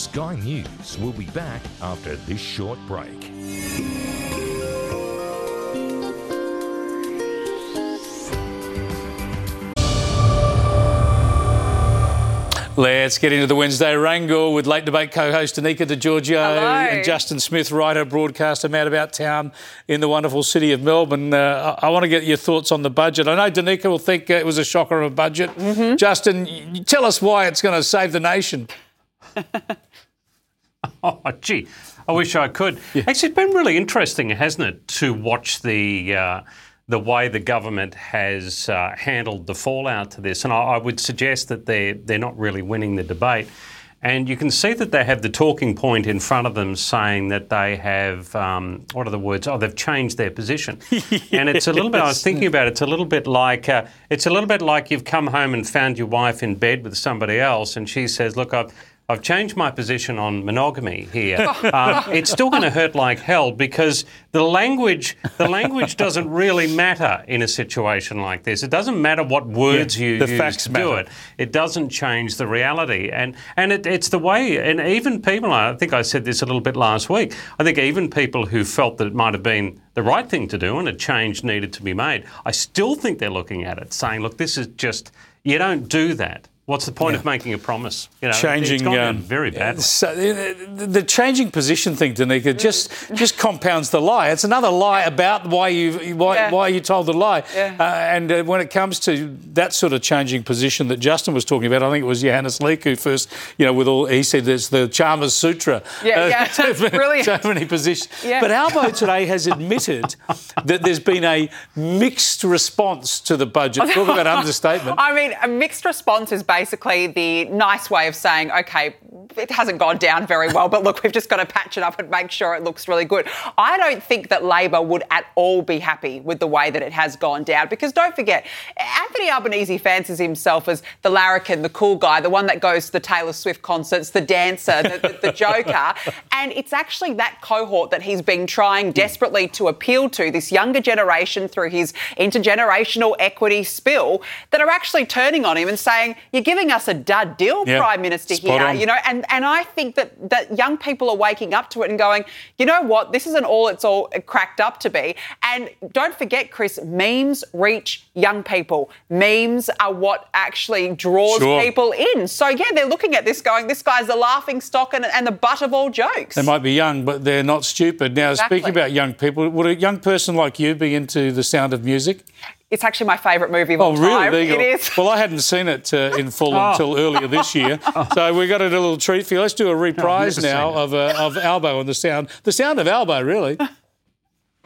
Sky News will be back after this short break. Let's get into the Wednesday Wrangle with late debate co-host Anika DeGiorgio and Justin Smith, writer, broadcaster, mad about town in the wonderful city of Melbourne. I want to get your thoughts on the budget. I know Danica will think it was a shocker of a budget. Mm-hmm. Justin, tell us why it's going to save the nation. Oh, gee, I wish I could. Yeah. Actually, it's been really interesting, hasn't it, to watch the way the government has handled the fallout to this. And I would suggest that they're not really winning the debate. And you can see that they have the talking point in front of them saying that they have, what are the words? Oh, they've changed their position. Yes. And it's a little bit, I was thinking about it, it's a little bit like you've come home and found your wife in bed with somebody else and she says, look, I've changed my position on monogamy here. It's still going to hurt like hell because the language doesn't really matter in a situation like this. It doesn't matter what words you use to do it. It doesn't change the reality. And it's the way, and even people, I think I said this a little bit last week, I think even people who felt that it might have been the right thing to do and a change needed to be made, I still think they're looking at it saying, look, this is just, you don't do that. What's the point of making a promise? You know, changing, it's gone very badly. So the changing position thing, Danica, just compounds the lie. It's another lie about why you told the lie. Yeah. And when it comes to that sort of changing position that Justin was talking about, I think it was Johannes Leek who first, he said there's the Chalmers Sutra. Brilliant. So many positions. Yeah. But Albo today has admitted that there's been a mixed response to the budget. Talk about understatement. I mean, a mixed response is basically the nice way of saying, OK, it hasn't gone down very well, but look, we've just got to patch it up and make sure it looks really good. I don't think that Labor would at all be happy with the way that it has gone down because don't forget, Anthony Albanese fancies himself as the larrikin, the cool guy, the one that goes to the Taylor Swift concerts, the dancer, the joker. And it's actually that cohort that he's been trying desperately to appeal to, this younger generation through his intergenerational equity spill, that are actually turning on him and saying, you're giving us a dud deal, Prime Minister, here, and I think that young people are waking up to it and going, you know what, this isn't all it's all cracked up to be. And don't forget, Chris, memes reach young people. Memes are what actually draws people in. So, they're looking at this going, this guy's the laughing stock and the butt of all jokes. They might be young, but they're not stupid. Now, Speaking about young people, would a young person like you be into The Sound of Music? It's actually my favourite movie of all time. Oh, really? It is. Well, I hadn't seen it in full until earlier this year. So we got a little treat for you. Let's do a reprise now of Albo and The Sound of Albo, really.